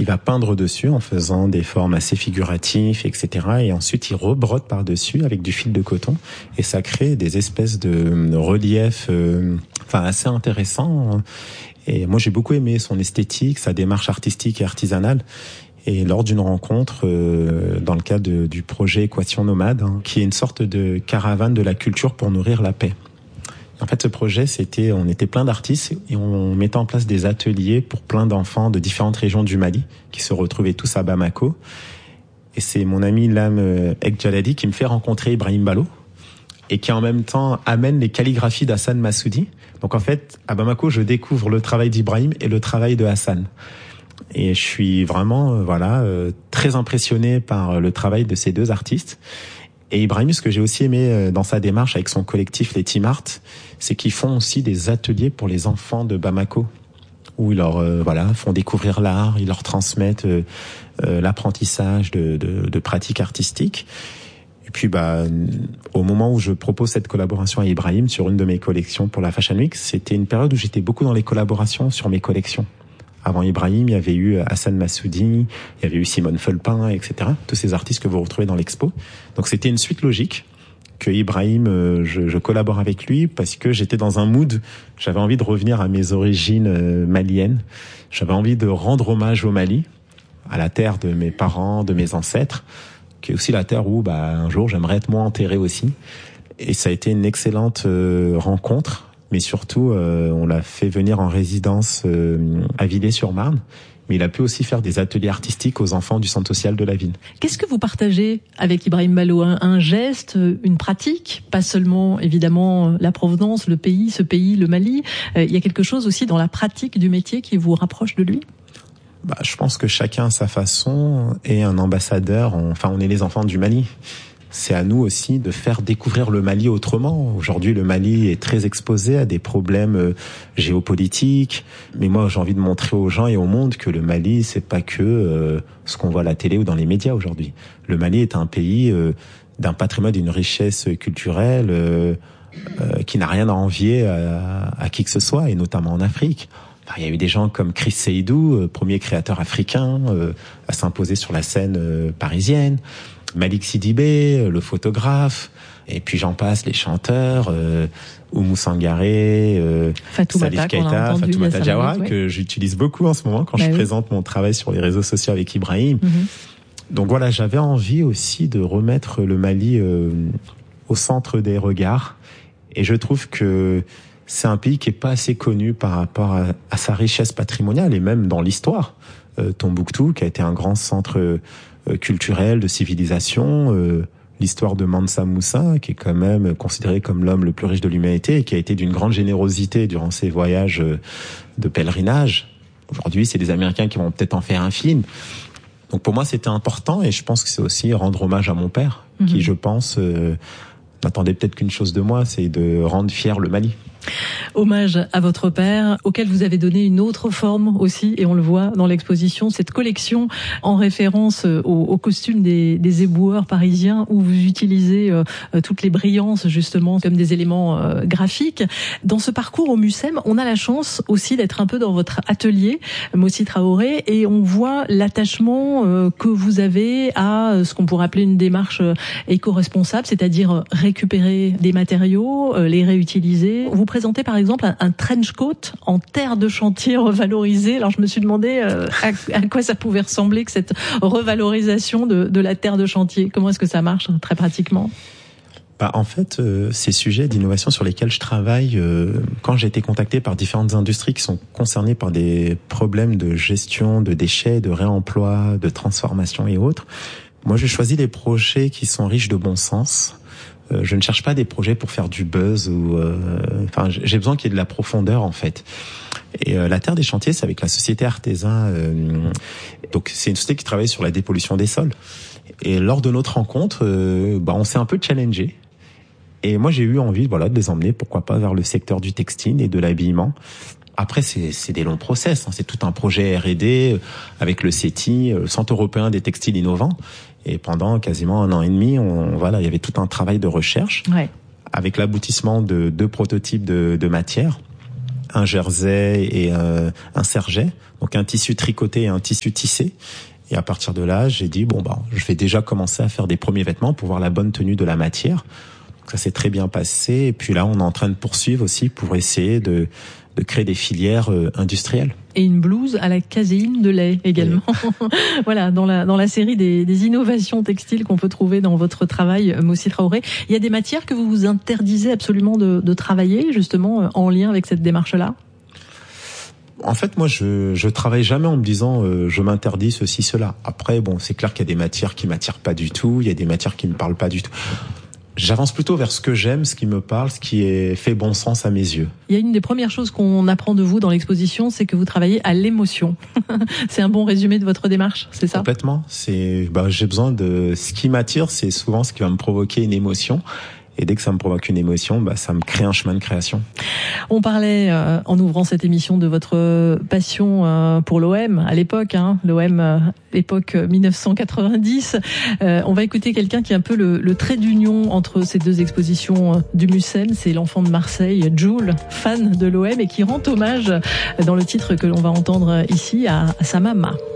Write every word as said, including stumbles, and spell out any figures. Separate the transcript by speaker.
Speaker 1: il va peindre dessus en faisant des formes assez figuratives, et cetera. Et ensuite, il rebrotte par-dessus avec du fil de coton. Et ça crée des espèces de reliefs euh, enfin, assez intéressants. Et moi, j'ai beaucoup aimé son esthétique, sa démarche artistique et artisanale. Et lors d'une rencontre, euh, dans le cadre de, du projet Équation Nomade, hein, qui est une sorte de caravane de la culture pour nourrir la paix. En fait, ce projet, c'était, on était plein d'artistes et on mettait en place des ateliers pour plein d'enfants de différentes régions du Mali qui se retrouvaient tous à Bamako. Et c'est mon ami Lam Ek Jaladi qui me fait rencontrer Ibrahim Ballo et qui en même temps amène les calligraphies d'Hassan Massoudi. Donc en fait, à Bamako, je découvre le travail d'Ibrahim et le travail de Hassan. Et je suis vraiment, euh, voilà, euh, très impressionné par le travail de ces deux artistes. Et Ibrahim, ce que j'ai aussi aimé dans sa démarche avec son collectif, les Team Art, c'est qu'ils font aussi des ateliers pour les enfants de Bamako, où ils leur euh, voilà, font découvrir l'art, ils leur transmettent euh, euh, l'apprentissage de, de, de pratiques artistiques. Et puis, bah, au moment où je propose cette collaboration à Ibrahim sur une de mes collections pour la Fashion Week, c'était une période où j'étais beaucoup dans les collaborations sur mes collections. Avant Ibrahim, il y avait eu Hassan Massoudi, il y avait eu Simone Felpin, et cetera. Tous ces artistes que vous retrouvez dans l'expo. Donc c'était une suite logique que Ibrahim, euh, je, je collabore avec lui parce que j'étais dans un mood, j'avais envie de revenir à mes origines euh, maliennes. J'avais envie de rendre hommage au Mali, à la terre de mes parents, de mes ancêtres, qui est aussi la terre où bah, un jour j'aimerais être moi enterré aussi. Et ça a été une excellente euh, rencontre. Mais surtout, euh, on l'a fait venir en résidence euh, à Villers-sur-Marne. Mais il a pu aussi faire des ateliers artistiques aux enfants du centre social de la ville.
Speaker 2: Qu'est-ce que vous partagez avec Ibrahim Ballo ? un, un geste, une pratique, pas seulement évidemment la provenance, le pays, ce pays, le Mali. Euh, il y a quelque chose aussi dans la pratique du métier qui vous rapproche de lui ?
Speaker 1: Bah, je pense que chacun à sa façon est un ambassadeur. On, enfin, on est les enfants du Mali. C'est à nous aussi de faire découvrir le Mali autrement. Aujourd'hui, le Mali est très exposé à des problèmes géopolitiques. Mais moi, j'ai envie de montrer aux gens et au monde que le Mali, c'est pas que euh, ce qu'on voit à la télé ou dans les médias aujourd'hui. Le Mali est un pays euh, d'un patrimoine, d'une richesse culturelle euh, euh, qui n'a rien à envier à, à qui que ce soit, et notamment en Afrique. Enfin, il y a eu des gens comme Chris Seydou, euh, premier créateur africain, euh, à s'imposer sur la scène euh, parisienne. Malik Sidibé, le photographe, et puis j'en passe, les chanteurs, euh, Oumou Sangaré, euh, Salif Keita, Fatoumata Diawara, oui. que j'utilise beaucoup en ce moment quand bah je oui. présente mon travail sur les réseaux sociaux avec Ibrahim. Mm-hmm. Donc voilà, j'avais envie aussi de remettre le Mali euh, au centre des regards, et je trouve que c'est un pays qui est pas assez connu par rapport à, à sa richesse patrimoniale, et même dans l'histoire. Euh, Tombouctou, qui a été un grand centre euh, culturel, de civilisation, euh, l'histoire de Mansa Moussa, qui est quand même considéré comme l'homme le plus riche de l'humanité et qui a été d'une grande générosité durant ses voyages de pèlerinage. Aujourd'hui, c'est des Américains qui vont peut-être en faire un film. Donc pour moi, c'était important, et je pense que c'est aussi rendre hommage à mon père, mmh. qui, je pense, euh, n'attendait peut-être qu'une chose de moi, c'est de rendre fier le Mali.
Speaker 2: Hommage à votre père, auquel vous avez donné une autre forme aussi, et on le voit dans l'exposition, cette collection en référence au, au costume des, des éboueurs parisiens, où vous utilisez euh, toutes les brillances justement comme des éléments euh, graphiques. Dans ce parcours au Mucem, on a la chance aussi d'être un peu dans votre atelier, Mossi Traoré, et on voit l'attachement euh, que vous avez à ce qu'on pourrait appeler une démarche éco-responsable, c'est-à-dire récupérer des matériaux, euh, les réutiliser. Vous présentez par exemple un, un trench coat en terre de chantier revalorisé. Alors je me suis demandé euh, à, à quoi ça pouvait ressembler que cette revalorisation de, de la terre de chantier. Comment est-ce que ça marche très pratiquement ?
Speaker 1: Bah, en fait, euh, ces sujets d'innovation sur lesquels je travaille, euh, quand j'ai été contacté par différentes industries qui sont concernées par des problèmes de gestion de déchets, de réemploi, de transformation et autres, moi je choisis des projets qui sont riches de bon sens. Euh, je ne cherche pas des projets pour faire du buzz ou, euh, enfin, j'ai besoin qu'il y ait de la profondeur en fait. Et euh, la Terre des Chantiers, c'est avec la société Arteza. Euh, donc c'est une société qui travaille sur la dépollution des sols. Et lors de notre rencontre, euh, bah, on s'est un peu challengé. Et moi, j'ai eu envie, voilà, de les emmener, pourquoi pas, vers le secteur du textile et de l'habillement. Après, c'est, c'est des longs process. Hein. C'est tout un projet R et D avec le C E T I, le Centre européen des textiles innovants. Et pendant quasiment un an et demi, on, voilà, il y avait tout un travail de recherche, ouais. avec l'aboutissement de deux prototypes de, de matières, un jersey et un, un serget, donc un tissu tricoté et un tissu tissé. Et à partir de là, j'ai dit bon bah je vais déjà commencer à faire des premiers vêtements pour voir la bonne tenue de la matière. Donc ça s'est très bien passé. Et puis là, on est en train de poursuivre aussi pour essayer de de créer des filières euh, industrielles.
Speaker 2: Et une blouse à la caséine de lait également. Oui. Voilà, dans la dans la série des, des innovations textiles qu'on peut trouver dans votre travail, Moussi Traoré, il y a des matières que vous vous interdisez absolument de, de travailler, justement, en lien avec cette démarche-là.
Speaker 1: En fait, moi, je je travaille jamais en me disant euh, je m'interdis ceci, cela. Après, bon, c'est clair qu'il y a des matières qui m'attirent pas du tout, il y a des matières qui me parlent pas du tout. J'avance plutôt vers ce que j'aime, ce qui me parle, ce qui est fait bon sens à mes yeux.
Speaker 2: Il y a une des premières choses qu'on apprend de vous dans l'exposition, c'est que vous travaillez à l'émotion. C'est un bon résumé de votre démarche, c'est ça ?
Speaker 1: Complètement. C'est, bah, j'ai besoin de, ce qui m'attire, c'est souvent ce qui va me provoquer une émotion. Et dès que ça me provoque une émotion, bah, ça me crée un chemin de création.
Speaker 2: On parlait, euh, en ouvrant cette émission, de votre passion euh, pour l'O M à l'époque, hein, l'O M, euh, époque dix-neuf cent quatre-vingt-dix. Euh, on va écouter quelqu'un qui est un peu le, le trait d'union entre ces deux expositions du Mucem. C'est l'enfant de Marseille, Jules, fan de l'O M, et qui rend hommage, dans le titre que l'on va entendre ici, à, à sa maman.